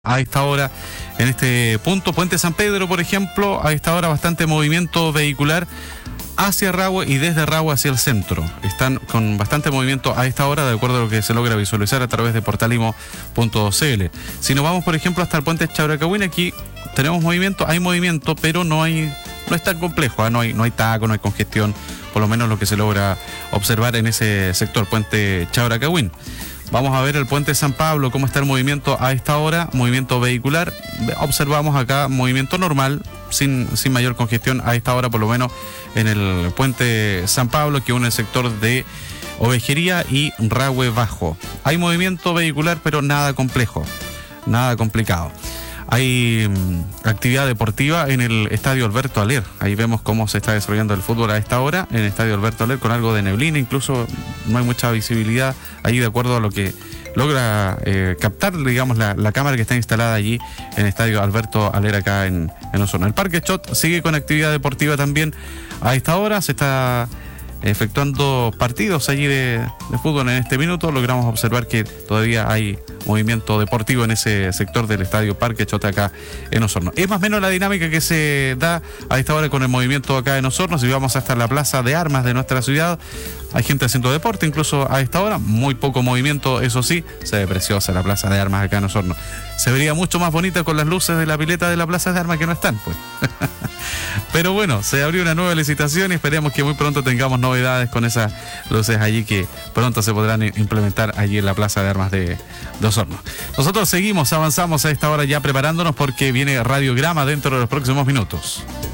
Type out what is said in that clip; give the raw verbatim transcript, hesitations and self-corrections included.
A esta hora, en este punto, Puente San Pedro, por ejemplo, a esta hora bastante movimiento vehicular hacia Rahue y desde Rahue hacia el centro. Están con bastante movimiento a esta hora, de acuerdo a lo que se logra visualizar a través de portalimo punto c l. Si nos vamos, por ejemplo, hasta el puente Chabracahuín, aquí tenemos movimiento, hay movimiento, pero no hay, no es tan complejo, ¿eh? no hay, no hay taco, no hay congestión, por lo menos lo que se logra observar en ese sector, puente Chabracahuín. Vamos a ver el puente San Pablo, cómo está el movimiento a esta hora, movimiento vehicular. Observamos acá movimiento normal, sin, sin mayor congestión a esta hora, por lo menos en el puente San Pablo, que une el sector de Ovejería y Rahue Bajo. Hay movimiento vehicular, pero nada complejo, nada complicado. Hay um, actividad deportiva en el Estadio Alberto Aller. Ahí vemos cómo se está desarrollando el fútbol a esta hora en el Estadio Alberto Aller, con algo de neblina, incluso no hay mucha visibilidad ahí, de acuerdo a lo que logra eh, captar, digamos, la, la cámara que está instalada allí en el Estadio Alberto Aller, acá en, en Osorno. El Parque Chot sigue con actividad deportiva también a esta hora. Se está efectuando partidos allí de, de fútbol en este minuto. Logramos observar que todavía hay movimiento deportivo en ese sector del Estadio Parque Chota acá en Osorno. Es más o menos la dinámica que se da a esta hora con el movimiento acá en Osorno. Si vamos hasta la plaza de armas de nuestra ciudad, hay gente haciendo deporte incluso a esta hora, muy poco movimiento, eso sí. Se ve preciosa la plaza de armas acá en Osorno. Se vería mucho más bonita con las luces de la pileta de la plaza de armas, que no están, pues. Pero bueno, se abrió una nueva licitación y esperemos que muy pronto tengamos novedades con esas luces allí, que pronto se podrán implementar allí en la plaza de armas de, de Osorno. Nosotros seguimos, avanzamos a esta hora ya preparándonos, porque viene Radiograma dentro de los próximos minutos.